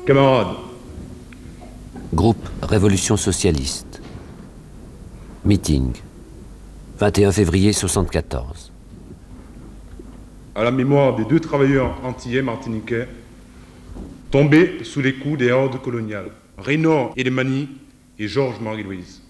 Camarades, Groupe Révolution Socialiste. Meeting. 21 février 74. à la mémoire des 2 travailleurs antillais martiniquais tombés sous les coups des hordes coloniales, Raynor Elimani et Georges Marie-Louise.